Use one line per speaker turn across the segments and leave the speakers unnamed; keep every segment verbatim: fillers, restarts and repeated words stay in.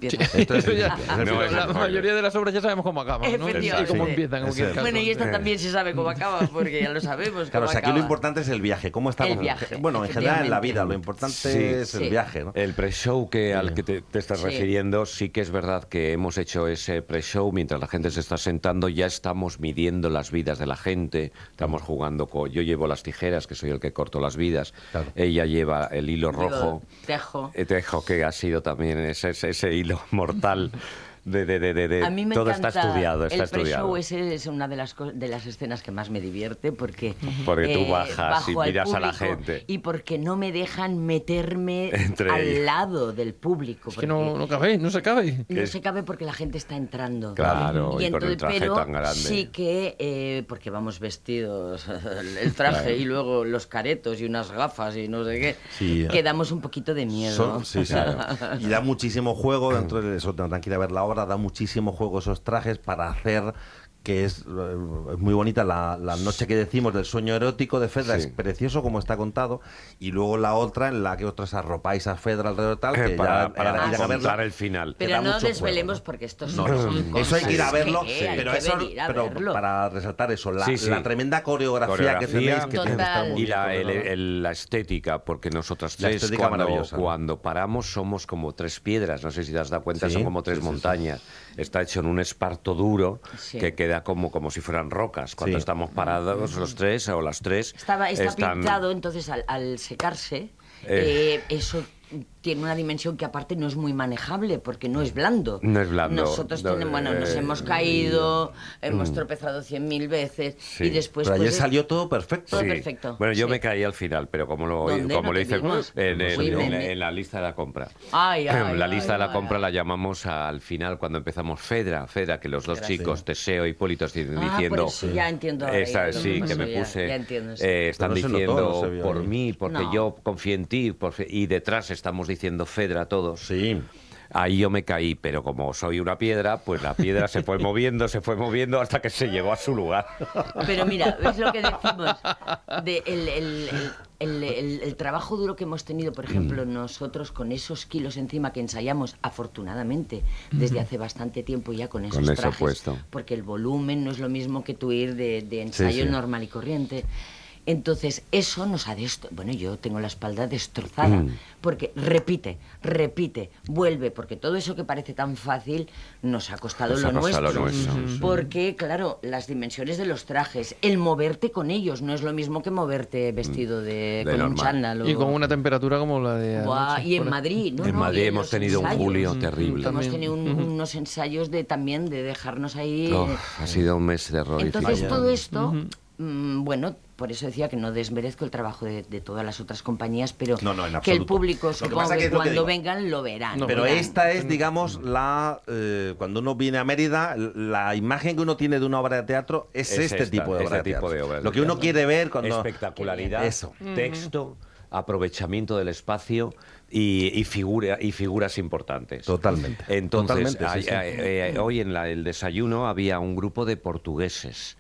empieza.
Sí. Esto es el
Ya,
principio.
no,
Es el
la
principio.
mayoría de las obras ya sabemos cómo acaban, ¿no?
Efectivamente.
Y cómo
Sí.
empiezan, en cualquier
Eso.
caso.
Bueno, y esta también se sabe cómo acaba, porque ya lo sabemos.
Claro, o
cómo
sea, aquí lo
acaba.
importante es el viaje. ¿Cómo estamos?
El viaje,
Bueno, en general en la
efectivamente.
vida, lo importante
Sí.
es el
Sí.
viaje, ¿no?
El pre-show que, al que te, te estás
Sí.
refiriendo, sí que es verdad que hemos hecho ese pre-show mientras la gente se está sentando, ya estamos midiendo las vidas de la gente, estamos jugando con... Yo llevo las tijeras, que soy el que corto las vidas,
Claro.
ella lleva el hilo
Digo,
rojo,
Tejo.
eh, tejo, que ha sido también ese, ese, ese hilo mortal de... de, de, de, de-
A mí me
todo
encanta
está estudiado, está
el
estudiado.
pre-show, ese es una de las, co- de las escenas que más me divierte porque...
Porque tú bajas y
bajo al
miras a la
público
gente.
Y porque no me dejan meterme
Entre
al
ellos.
lado del público.
Es que
porque
no, no cabe, no se cabe.
no
es-
se cabe porque la gente está entrando.
Claro, y con el traje
pero
tan grande.
sí que, eh, porque vamos vestidos, el traje
Claro.
y luego los caretos y unas gafas y no sé qué,
Sí.
que damos un poquito de miedo.
Son- sí, sí. Y da muchísimo juego dentro de eso, tendrán que ir a ver la obra, da muchísimo juego esos trajes para hacer que es, eh, es muy bonita la, la noche que decimos del sueño erótico de Fedra,
Sí.
es precioso como está contado, y luego la otra en la que otras arropáis a Fedra alrededor tal, que
para
ya,
para
irán a
contar
verla.
el final.
que
Pero
da
no
mucho
desvelemos
juego, ¿no?
porque estos
No,
son
no,
cosas
eso hay que ir a verlo,
que hay
pero
que
eso,
venir a
pero
verlo.
para resaltar eso, la,
Sí, sí.
la tremenda coreografía, que
Coreografía,
tenéis, que tiene que estar
Total.
muy
Y
bien
la, el-
controlada.
el- la estética, porque nosotras
La
tres,
estética
cuando,
maravillosa, ¿no?
cuando paramos, somos como tres piedras. No sé si te has dado cuenta,
Sí,
son como tres
sí, sí, sí.
montañas. Está hecho en un esparto duro
Sí.
que queda como, como si fueran rocas. Cuando
Sí.
estamos parados los tres o las tres.
Estaba, está
están-
pintado, entonces al, al secarse,
Eh.
eh, eso tiene una dimensión que aparte no es muy manejable porque no es blando.
No es blando.
Nosotros
No,
tenemos, bueno, nos
eh,
hemos caído, hemos tropezado cien mil veces
Sí.
y después...
Pero ayer
pues,
salió todo perfecto.
Todo perfecto,
Bueno, yo
sí.
me caí al final, pero como lo,
¿Dónde?
como
No
lo
te
hice
vimos.
en, el-
Sí,
en
me-
la-
me-
en la lista de la compra.
Ay, ay,
la
ay,
lista de la
ay,
compra
ay.
la llamamos al final cuando empezamos Fedra, Fedra, que los dos
Gracias.
chicos, Teseo y Hipólito, están
Ah,
diciendo...
por eso ya entiendo ahora
Esa-
lo que
sí, que
pasó,
me
ya-
puse...
ya entiendo, sí.
eh, están
Pero no se
diciendo
notó, no se vio
por
ahí.
mí, porque
No.
yo confié en ti, por fe- y detrás estamos diciendo Fedra todos.
Sí.
Ahí yo me caí, pero como soy una piedra, pues la piedra se fue moviendo, se fue moviendo hasta que se llegó a su lugar.
Pero mira, es lo que decimos, de el, el- el- el- el- el trabajo duro que hemos tenido, por ejemplo, nosotros con esos kilos encima que ensayamos, afortunadamente, desde hace bastante tiempo ya con esos
eso
trajes,
puesto.
porque el volumen no es lo mismo que tu ir de, de ensayo
sí.
normal y corriente. Entonces, eso nos ha destrozado. Bueno, yo tengo la espalda destrozada,
Mm.
porque repite, repite, vuelve, porque todo eso que parece tan fácil nos ha costado
Nos
lo
ha costado
nuestro.
lo nuestro, sí.
Porque, claro, las dimensiones de los trajes, el moverte con ellos, no es lo mismo que moverte vestido de,
De
con un
normal.
chándal. o-
Y con una temperatura como la de
Buah,
anoche,
y en
por-
Madrid, ¿no?
En
no,
Madrid
y
hemos
los
tenido un
ensayos.
julio
Mm,
terrible.
Hemos
también.
tenido un-
Ujú.
unos ensayos de también de dejarnos ahí.
Oh,
eh,
ha sido un mes terrorífico.
Entonces todo esto, mm, bueno, por eso decía que no desmerezco el trabajo de, de todas las otras compañías, pero
No, no, en
que el
absoluto.
público,
Lo que
supongo
pasa
que,
que es lo que
cuando
digo.
vengan lo verán.
No,
Pero
verán.
esta es, digamos, la eh, cuando uno viene a Mérida, la imagen que uno tiene de una obra de teatro es,
Es
este
esta,
tipo de
este
obra de
tipo
teatro.
de obras
Lo
de
que uno
teatro.
quiere ver cuando...
Espectacularidad,
Eso.
texto, aprovechamiento del espacio y, y, figura, y figuras importantes.
Totalmente.
Entonces,
Totalmente, sí,
hay-
sí.
hay- eh, hoy en la- el desayuno había un grupo de portugueses.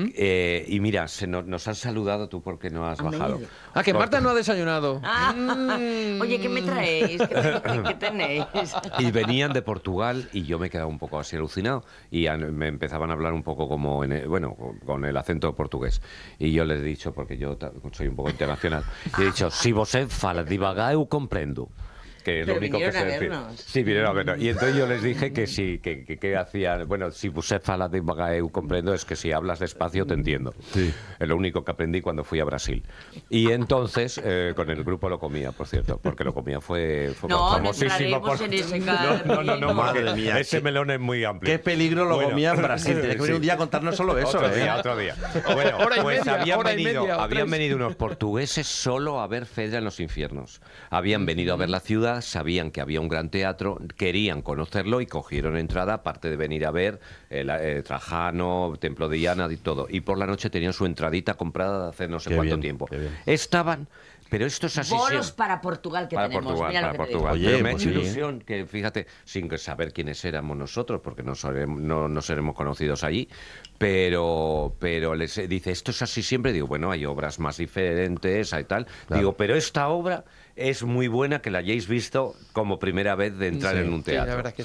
Eh, y mira, se nos, nos han saludado tú porque no has
Han
bajado.
venido.
Ah, que Marta no ha desayunado.
Ah,
Mm.
Oye, ¿qué me traéis? ¿Qué, qué- qué tenéis?
Y venían de Portugal y yo me quedaba un poco así alucinado y an- me empezaban a hablar un poco como, en el- bueno, con- con el acento portugués. Y yo les he dicho, porque yo ta- soy un poco internacional, y he dicho, si vosé fala devagar, eu comprendo. Que es lo
Pero
único que
vinieron
sé
a
decir.
vernos.
Sí, vinieron a vernos. Y entonces yo les dije que sí, que, que, que hacían, bueno, si vosé fala devagar, eu comprendo, es que si hablas despacio te entiendo.
Sí.
Es lo único que aprendí cuando fui a Brasil. Y entonces, eh, con el grupo lo comía, por cierto, porque lo comía fue, fue
No,
famosísimo.
entraremos en ese
No, no, no,
Madre
porque
mía,
ese
qué-
melón es muy amplio.
Qué peligro lo
Bueno.
comía en Brasil. Tienes que venir un día a contarnos solo eso.
Otro
¿eh?
día, otro día. Bueno,
Hora y
pues
media,
habían,
hora y
venido,
media o
habían
tres.
venido unos portugueses solo a ver Fedra en los infiernos. Habían venido a ver la ciudad, sabían que había un gran teatro, querían conocerlo y cogieron entrada, aparte de venir a ver el, eh, Trajano, Templo de Diana y todo. Y por la noche tenían su entradita comprada de hace no sé
Qué
cuánto
bien,
tiempo.
qué bien.
Estaban... Pero esto es así
Bolos
siempre.
para Portugal que
Para
tenemos.
Portugal,
Mira
para
lo que te
Portugal.
digo.
Pero
Oye,
me ha
pues
hecho
sí.
ilusión que, fíjate, sin que saber quiénes éramos nosotros, porque no, seremos, no, no seremos conocidos allí, pero, pero les dice, esto es así siempre. Digo, bueno, hay obras más diferentes, hay tal.
Claro.
Digo, pero esta obra es muy buena que la hayáis visto como primera vez de entrar
Sí,
en un
sí,
teatro.
la verdad es que